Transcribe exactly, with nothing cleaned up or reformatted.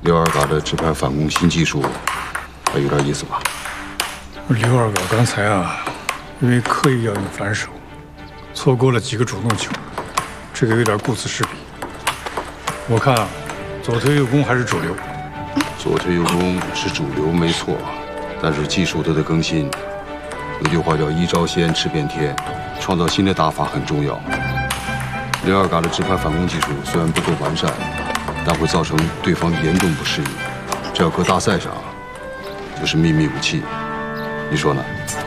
刘二嘎的直拍反攻新技术，还有点意思吧？ 刘二嘎刚才啊，因为刻意要用反手，错过了几个主动球，这个有点顾此失彼。我看啊，左推右攻还是主流。 左推右攻是主流没错，但是技术都得更新。有句话叫“一招鲜，吃遍天”，创造新的打法很重要。刘二嘎的直拍反攻技术虽然不够完善，但会造成对方严重不适应。这要搁大赛上，就是秘密武器。你说呢？